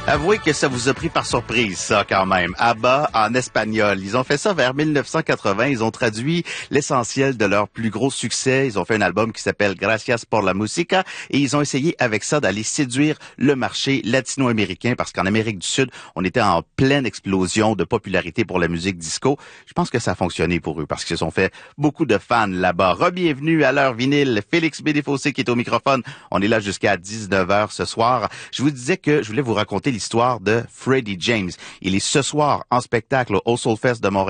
Avouez que ça vous a pris par surprise, ça, quand même. ABBA en espagnol. Ils ont fait ça vers 1980. Ils ont traduit l'essentiel de leur plus gros succès. Ils ont fait un album qui s'appelle Gracias por la Música et ils ont essayé avec ça d'aller séduire le marché latino-américain parce qu'en Amérique du Sud, on était en pleine explosion de popularité pour la musique disco. Je pense que ça a fonctionné pour eux parce qu'ils se sont fait beaucoup de fans là-bas. Re-bienvenue à l'heure vinyle. Félix Bédéfossé qui est au microphone. On est là jusqu'à 19h ce soir. Je vous disais que je voulais vous raconter l'histoire de Freddie James. Il est ce soir en spectacle au Soul Fest de Montréal.